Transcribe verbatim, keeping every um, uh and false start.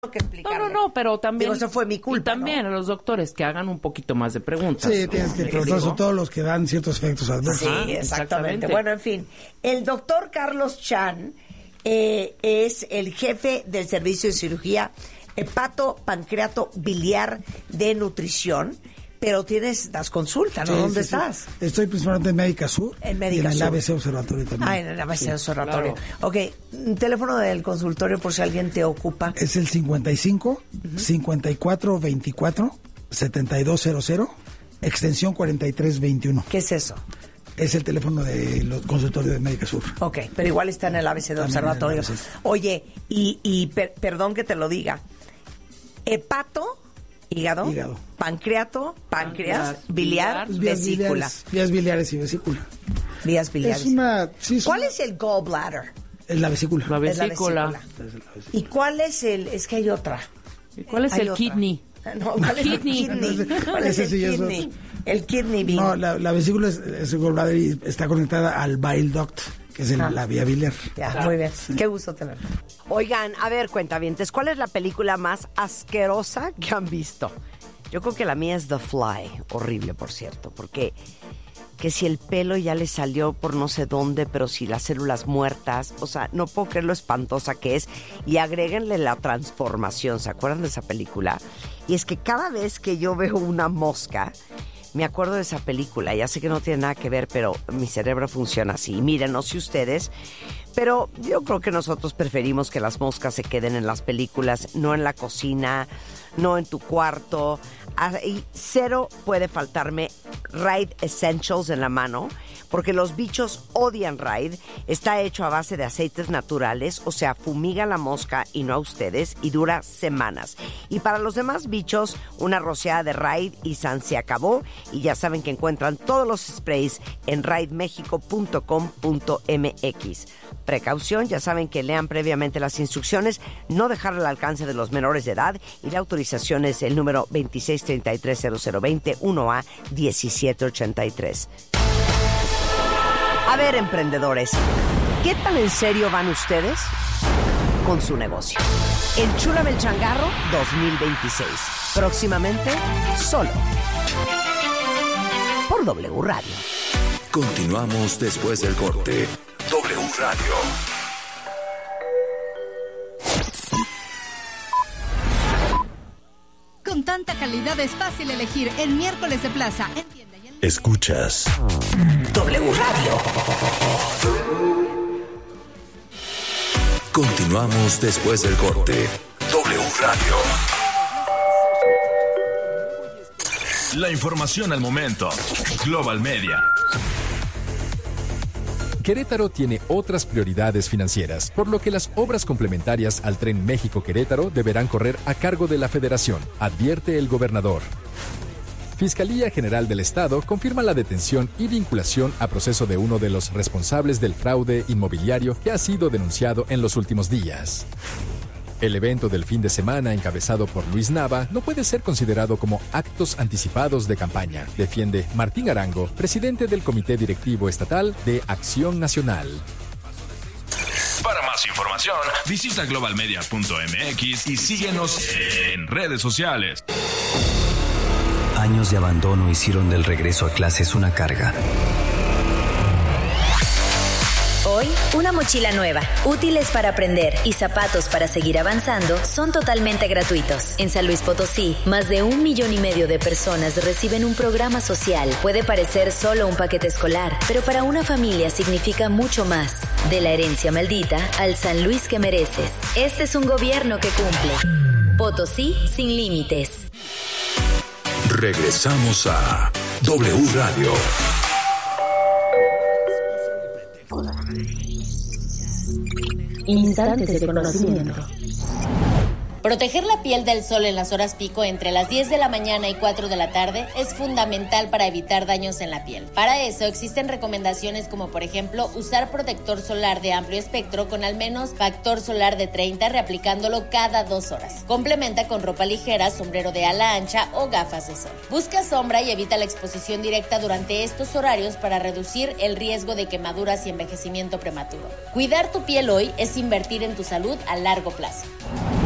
que explicarle. No, no, no, pero también... Digo, eso fue mi culpa, Y también ¿no? a los doctores que hagan un poquito más de preguntas. Sí, tienes que preguntar sobre todos los que dan ciertos efectos adversos. Sí, Ajá, exactamente. exactamente. Bueno, en fin, el doctor Carlos Chan eh, es el jefe del servicio de cirugía hepato, pancreato, biliar de nutrición, pero tienes las consultas, ¿no? Sí, ¿Dónde sí, sí. estás? Estoy principalmente en Médica Sur. En Médica y en el Sur. A B C Observatorio también. Ah, en el A B C Sí. Observatorio. claro. Ok, un teléfono del consultorio por si alguien te ocupa. Es el cincuenta y cinco, cincuenta y cuatro veinticuatro, setenta y dos cero cero, extensión cuarenta y tres veintiuno. ¿Qué es eso? Es el teléfono del consultorio de Médica Sur. Ok, pero igual está en el A B C de También en el Observatorio. A B C. Oye, y, y per- perdón que te lo diga, hepato, hígado, Hígado. pancreato, páncreas, Páncreas, biliar, Pues vías vesícula. biliares, vías biliares y vesícula. Vías biliares. Es una... Sí, es ¿Cuál una- es el gallbladder? Es la vesícula. La Es la vesícula. vesícula. Es la vesícula. ¿Y cuál es el...? Es que hay otra. ¿Y cuál es Hay el otra. kidney? No, ¿cuál es Kidney. el kidney? ¿Cuál es Ese el sí es kidney? otro. El kidney bean. No, la, la vesícula es, es el gallbladder y está conectada al bile duct, que es el- Ah. la vía biliar. Ya, muy bien. Qué gusto tenerlo. Oigan, a ver, cuentavientes, ¿cuál es la película más asquerosa que han visto? Yo creo que la mía es The Fly. Horrible, por cierto, porque que si el pelo ya le salió por no sé dónde, pero si las células muertas, o sea, no puedo creer lo espantosa que es. Y agréguenle la transformación, ¿se acuerdan de esa película? Y es que cada vez que yo veo una mosca, me acuerdo de esa película. Ya sé que no tiene nada que ver, pero mi cerebro funciona así. Y miren, no sé ustedes, pero yo creo que nosotros preferimos que las moscas se queden en las películas, no en la cocina, no en tu cuarto. Y cero puede faltarme Raid Essentials en la mano, porque los bichos odian Raid. Está hecho a base de aceites naturales, o sea, fumiga la mosca y no a ustedes, y dura semanas. Y para los demás bichos, una rociada de Raid y san se acabó. Y ya saben que encuentran todos los sprays en raid mexico punto com punto m x. Precaución, ya saben que lean previamente las instrucciones, no dejar al alcance de los menores de edad, y la autorización es el número veintiséis treinta y tres cero cero veinte uno A diecisiete ochenta y tres. A ver, emprendedores, ¿qué tan en serio van ustedes con su negocio? Enchúlame el changarro dos mil veintiséis. Próximamente, solo por W Radio. Continuamos después del corte. W Radio. Con tanta calidad es fácil elegir el miércoles de plaza. En tienda y en... Escuchas W Radio. Continuamos después del corte. W Radio. La información al momento. Global Media. Querétaro tiene otras prioridades financieras, por lo que las obras complementarias al Tren México-Querétaro deberán correr a cargo de la Federación, advierte el gobernador. Fiscalía General del Estado confirma la detención y vinculación a proceso de uno de los responsables del fraude inmobiliario que ha sido denunciado en los últimos días. El evento del fin de semana, encabezado por Luis Nava, no puede ser considerado como actos anticipados de campaña, defiende Martín Arango, presidente del Comité Directivo Estatal de Acción Nacional. Para más información, visita global media punto m x y síguenos en redes sociales. Años de abandono hicieron del regreso a clases una carga. Hoy, una mochila nueva, útiles para aprender y zapatos para seguir avanzando son totalmente gratuitos. En San Luis Potosí, más de un millón y medio de personas reciben un programa social. Puede parecer solo un paquete escolar, pero para una familia significa mucho más. De la herencia maldita al San Luis que mereces. Este es un gobierno que cumple. Potosí sin límites. Regresamos a W Radio. Instantes de conocimiento. Proteger la piel del sol en las horas pico entre las diez de la mañana y cuatro de la tarde es fundamental para evitar daños en la piel. Para eso existen recomendaciones como por ejemplo usar protector solar de amplio espectro con al menos factor solar de treinta, reaplicándolo cada dos horas. Complementa con ropa ligera, sombrero de ala ancha o gafas de sol. Busca sombra y evita la exposición directa durante estos horarios para reducir el riesgo de quemaduras y envejecimiento prematuro. Cuidar tu piel hoy es invertir en tu salud a largo plazo.